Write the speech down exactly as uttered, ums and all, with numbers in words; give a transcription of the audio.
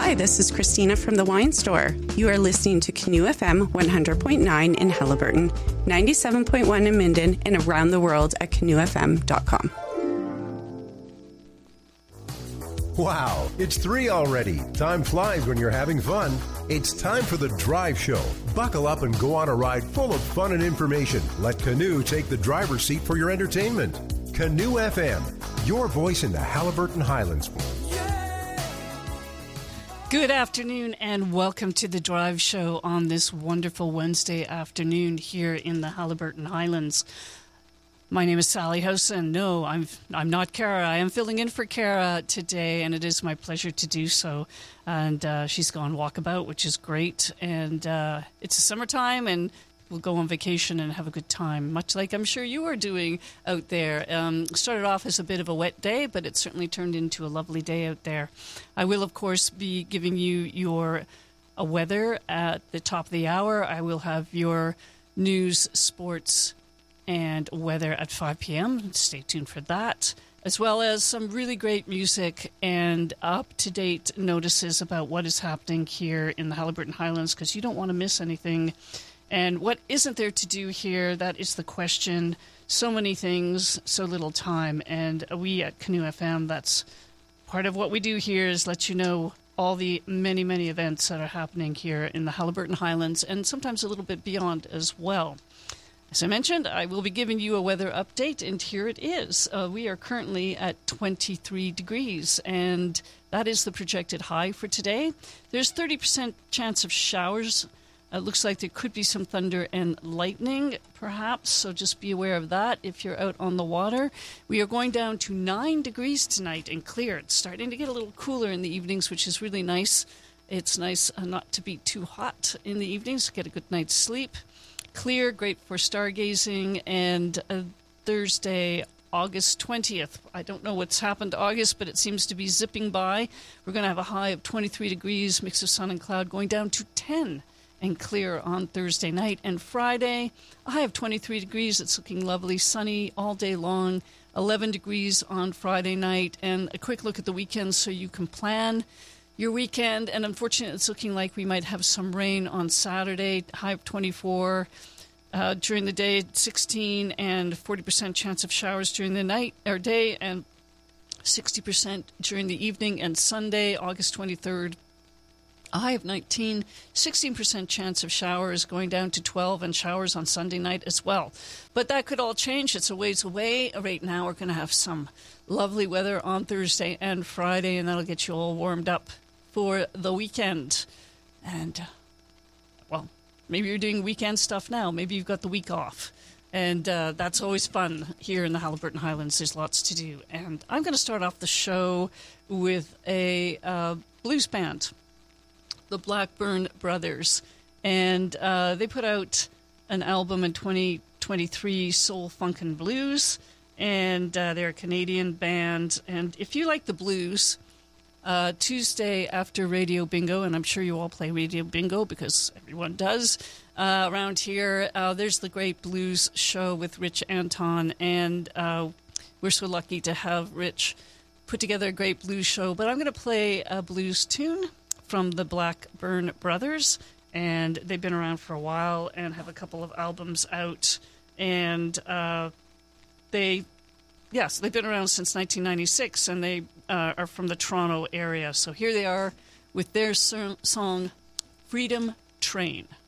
Hi, this is Christina from the Wine Store. You are listening to Canoe F M one hundred point nine in Haliburton, ninety-seven point one in Minden, and around the world at canoe f m dot com. Wow, it's three already. Time flies when you're having fun. It's time for the Drive Show. Buckle up and go on a ride full of fun and information. Let Canoe take the driver's seat for your entertainment. Canoe F M, your voice in the Haliburton Highlands. Good afternoon and welcome to the Drive Show on this wonderful Wednesday afternoon here in the Haliburton Highlands. My name is Sally House, and no, I'm I'm not Kara. I am filling in for Kara today, and it is my pleasure to do so. And uh, she's gone walkabout, which is great. And uh, it's summertime, and we'll go on vacation and have a good time, much like I'm sure you are doing out there. Um, started off as a bit of a wet day, but it certainly turned into a lovely day out there. I will, of course, be giving you your uh, weather at the top of the hour. I will have your news, sports, and weather at five p.m. Stay tuned for that, as well as some really great music and up-to-date notices about what is happening here in the Haliburton Highlands, because you don't want to miss anything. And what isn't there to do here? That is the question. So many things, so little time. And we at Canoe F M, that's part of what we do here, is let you know all the many, many events that are happening here in the Haliburton Highlands, and sometimes a little bit beyond as well. As I mentioned, I will be giving you a weather update, and here it is. Uh, we are currently at twenty-three degrees, and that is the projected high for today. There's thirty percent chance of showers. It looks like there could be some thunder and lightning, perhaps, so just be aware of that if you're out on the water. We are going down to nine degrees tonight and clear. It's starting to get a little cooler in the evenings, which is really nice. It's nice uh, not to be too hot in the evenings, get a good night's sleep. Clear, great for stargazing, and uh, Thursday, August twentieth. I don't know what's happened to August, but it seems to be zipping by. We're going to have a high of twenty-three degrees, mix of sun and cloud, going down to ten and clear on Thursday night. And Friday, a high of twenty-three degrees. It's looking lovely, sunny all day long. eleven degrees on Friday night. And a quick look at the weekend so you can plan your weekend. And unfortunately, it's looking like we might have some rain on Saturday, high of twenty-four. Uh, during the day, sixteen, and forty percent chance of showers during the night or day, and sixty percent during the evening. And Sunday, August twenty-third, a high of nineteen, sixteen percent chance of showers, going down to twelve, and showers on Sunday night as well. But that could all change. It's a ways away. Right now, we're going to have some lovely weather on Thursday and Friday, and that'll get you all warmed up for the weekend. And, uh, well, maybe you're doing weekend stuff now. Maybe you've got the week off. And uh, that's always fun here in the Haliburton Highlands. There's lots to do. And I'm going to start off the show with a uh, blues band, the Blackburn Brothers. And uh, they put out an album in twenty twenty-three, Soul, Funk and Blues. And uh, they're a Canadian band. And if you like the blues, Uh, Tuesday after Radio Bingo, and I'm sure you all play Radio Bingo because everyone does uh, around here, uh, there's the Great Blues Show with Rich Anton, and uh, we're so lucky to have Rich put together a great blues show. But I'm going to play a blues tune from the Blackburn Brothers, and they've been around for a while and have a couple of albums out, and uh, they... Yes, they've been around since nineteen ninety-six, and they uh, are from the Toronto area. So here they are with their song, Freedom Train.